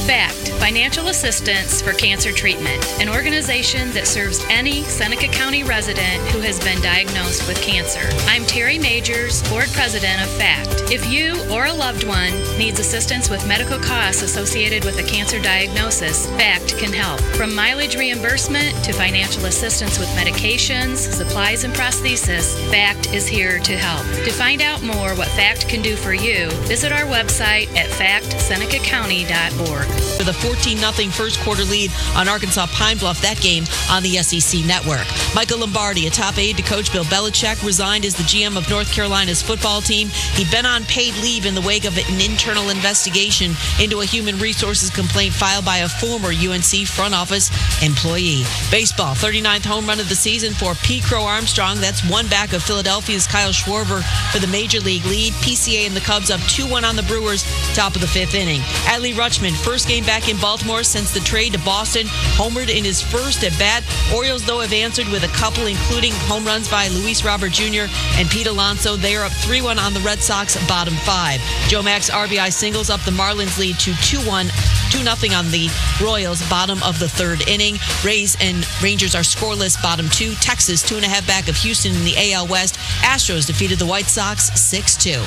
FACT, Financial Assistance for Cancer Treatment, an organization that serves any Seneca County resident who has been diagnosed with cancer. I'm Terry Majors, Board President of FACT. If you or a loved one needs assistance with medical costs associated with a cancer diagnosis, FACT can help. From mileage reimbursement to financial assistance with medications, supplies, and prosthesis, FACT is here to help. To find out more what FACT can do for you, visit our website at factsenecacounty.org. With a 14-0 first quarter lead on Arkansas Pine Bluff, that game on the SEC Network. Michael Lombardi, a top aide to Coach Bill Belichick, resigned as the GM of North Carolina's football team. He'd been on paid leave in the wake of an internal investigation into a human resources complaint filed by a former UNC front office employee. Baseball, 39th home run of the season for Pete Crow Armstrong. That's one back of Philadelphia's Kyle Schwarber for the Major League lead. PCA and the Cubs up 2-1 on the Brewers, top of the fifth inning. Adley Rutschman, first game back in Baltimore since the trade to Boston, homered in his first at bat. Orioles, though, have answered with a couple, including home runs by Luis Robert Jr. and Pete Alonso. They are up 3-1 on the Red Sox, bottom five. Joe Max RBI singles up the Marlins lead to 2-0 on the Royals, bottom of the third inning. Rays and Rangers are scoreless, bottom two. Texas, 2.5 back of Houston in the AL West. Astros defeated the White Sox 6-2.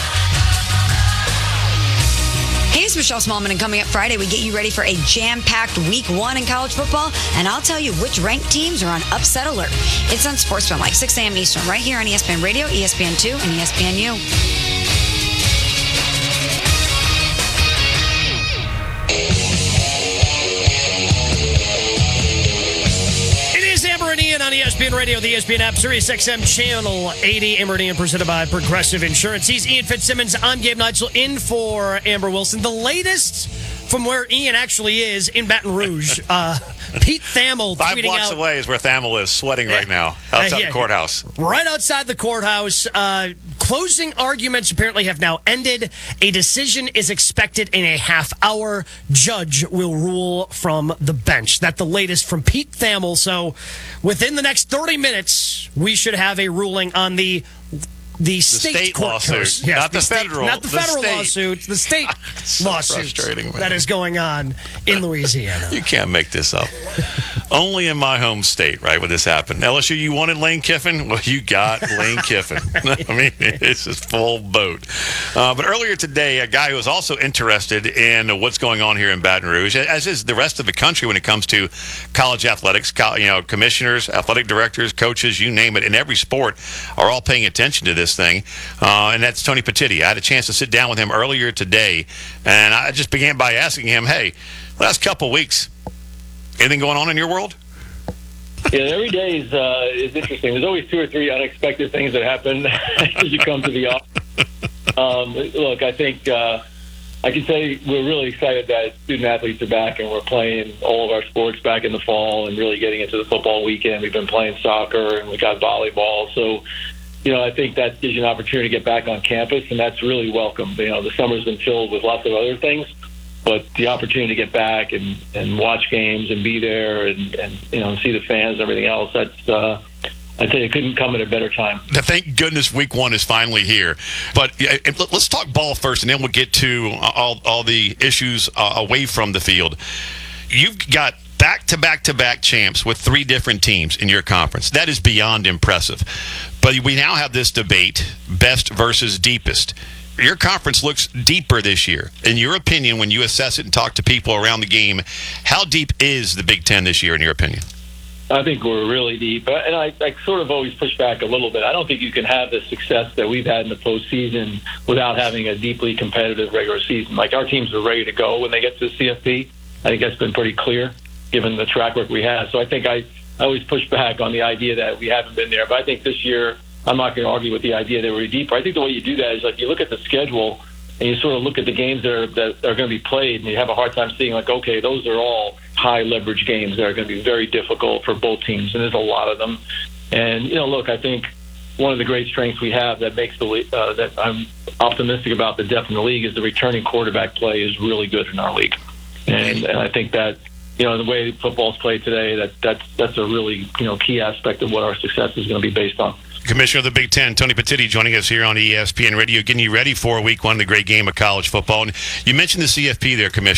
Hey, it's Michelle Smallman, and coming up Friday, we get you ready for a jam-packed week one in college football, and I'll tell you which ranked teams are on upset alert. It's on SportsFilm, like 6 a.m. Eastern, right here on ESPN Radio, ESPN2, and ESPNU. On ESPN Radio, the ESPN app, Sirius XM Channel 80. Amber and Ian, presented by Progressive Insurance. He's Ian Fitzsimmons. I'm Gabe Neitzel, in for Amber Wilson. The latest from where Ian actually is in Baton Rouge. Pete Thamel tweeting out. 5 blocks away is where Thamel is, sweating right now outside the courthouse. Right outside the courthouse. Closing arguments apparently have now ended. A decision is expected in a half hour. Judge will rule from the bench. That's the latest from Pete Thamel. So within the next 30 minutes, we should have a ruling on the state court lawsuit, case. Yes, not the federal. Not the federal lawsuit, the state lawsuit that is going on in Louisiana. You can't make this up. Only in my home state, right, would this happen. LSU, you wanted Lane Kiffin? Well, you got Lane Kiffin. I mean, it's just full boat. But earlier today, a guy who was also interested in what's going on here in Baton Rouge, as is the rest of the country when it comes to college athletics, commissioners, athletic directors, coaches, you name it, in every sport are all paying attention to this thing, and that's Tony Petitti. I had a chance to sit down with him earlier today, and I just began by asking him, hey, last couple weeks, anything going on in your world? Yeah, every day is interesting. There's always 2 or 3 unexpected things that happen as you come to the office. Look, I think I can say we're really excited that student athletes are back and we're playing all of our sports back in the fall and really getting into the football weekend. We've been playing soccer and we got volleyball, so I think that gives you an opportunity to get back on campus, and that's really welcome. The summer's been filled with lots of other things, but the opportunity to get back and watch games and be there and see the fans and everything else, that's I'd say it couldn't come at a better time. Thank goodness week one is finally here. But let's talk ball first, and then we'll get to all the issues away from the field. You've got back-to-back champs with 3 different teams in your conference. That is beyond impressive. But we now have this debate, best versus deepest. Your conference looks deeper this year. In your opinion, when you assess it and talk to people around the game, how deep is the Big Ten this year, in your opinion? I think we're really deep. And I sort of always push back a little bit. I don't think you can have the success that we've had in the postseason without having a deeply competitive regular season. Like, our teams are ready to go when they get to the CFP. I think that's been pretty clear, given the track record we have. So I think I always push back on the idea that we haven't been there. But I think this year, I'm not going to argue with the idea that we're deeper. I think the way you do that is, like, you look at the schedule and you sort of look at the games that are going to be played, and you have a hard time seeing, like, okay, those are all high leverage games that are going to be very difficult for both teams, and there's a lot of them. And look, I think one of the great strengths we have that makes the that I'm optimistic about the depth in the league is the returning quarterback play is really good in our league, and I think that the way football's played today, that's a really key aspect of what our success is going to be based on. Commissioner of the Big Ten, Tony Petitti, joining us here on ESPN Radio, getting you ready for week one, the great game of college football. And you mentioned the CFP there, Commissioner.